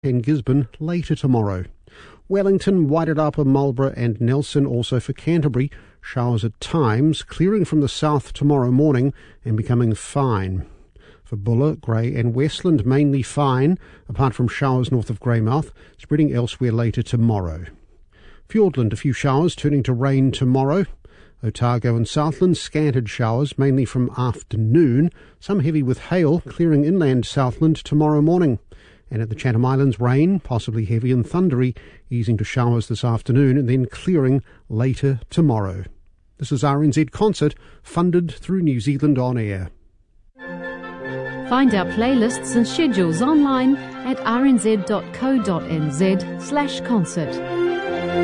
and Gisborne later tomorrow. Wellington, Wairarapa, Marlborough and Nelson also for Canterbury. Showers at times, clearing from the south tomorrow morning and becoming fine. For Buller, Grey and Westland mainly fine, apart from showers north of Greymouth, spreading elsewhere later tomorrow. Fiordland, a few showers turning to rain tomorrow. Otago and Southland, scattered showers, mainly from afternoon, some heavy with hail, clearing inland Southland tomorrow morning. And at the Chatham Islands, rain, possibly heavy and thundery, easing to showers this afternoon and then clearing later tomorrow. This is RNZ Concert, funded through New Zealand On Air. Find our playlists and schedules online at rnz.co.nz/concert.